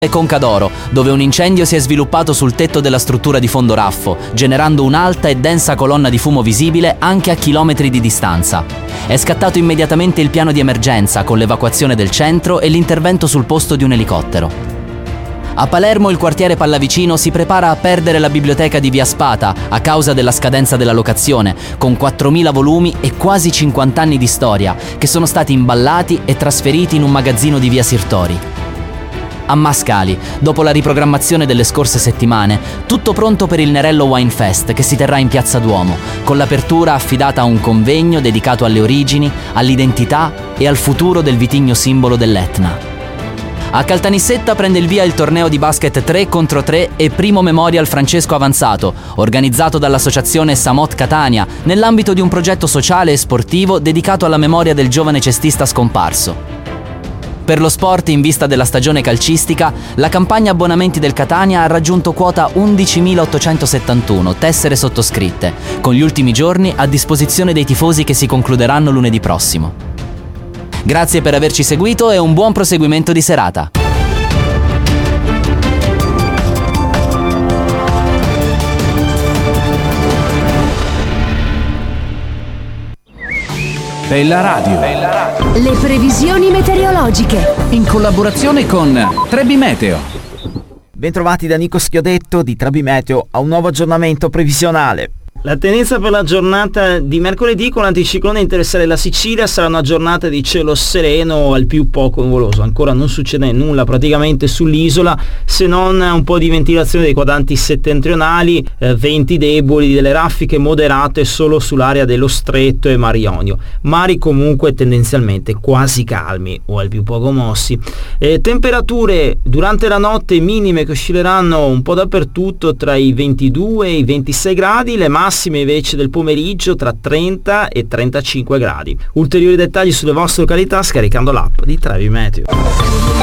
e Conca d'Oro, dove un incendio si è sviluppato sul tetto della struttura di Fondoraffo, generando un'alta e densa colonna di fumo visibile anche a chilometri di distanza. È scattato immediatamente il piano di emergenza con l'evacuazione del centro e l'intervento sul posto di un elicottero. A Palermo il quartiere Pallavicino si prepara a perdere la biblioteca di Via Spata a causa della scadenza della locazione, con 4.000 volumi e quasi 50 anni di storia, che sono stati imballati e trasferiti in un magazzino di Via Sirtori. A Mascali, dopo la riprogrammazione delle scorse settimane, tutto pronto per il Nerello Wine Fest che si terrà in Piazza Duomo, con l'apertura affidata a un convegno dedicato alle origini, all'identità e al futuro del vitigno simbolo dell'Etna. A Caltanissetta prende il via il torneo di basket 3 contro 3 e primo Memorial Francesco Avanzato, organizzato dall'associazione Samot Catania, nell'ambito di un progetto sociale e sportivo dedicato alla memoria del giovane cestista scomparso. Per lo sport, in vista della stagione calcistica, la campagna abbonamenti del Catania ha raggiunto quota 11.871 tessere sottoscritte, con gli ultimi giorni a disposizione dei tifosi che si concluderanno lunedì prossimo. Grazie per averci seguito e un buon proseguimento di serata. Bella Radio. Le previsioni meteorologiche. In collaborazione con Trebi Meteo. Bentrovati da Nico Schiodetto di Trebi Meteo a un nuovo aggiornamento previsionale. La tendenza per la giornata di mercoledì con l'anticiclone a interessare la Sicilia sarà una giornata di cielo sereno al più poco nuvoloso. Ancora non succede nulla praticamente sull'isola, se non un po' di ventilazione dei quadranti settentrionali, venti deboli, delle raffiche moderate solo sull'area dello Stretto e Mar Ionio. Mari comunque tendenzialmente quasi calmi o al più poco mossi. Temperature durante la notte minime che oscilleranno un po' dappertutto tra i 22 e i 26 gradi, le massime invece del pomeriggio tra 30 e 35 gradi. Ulteriori dettagli sulle vostre località scaricando l'app di Trebi Meteo.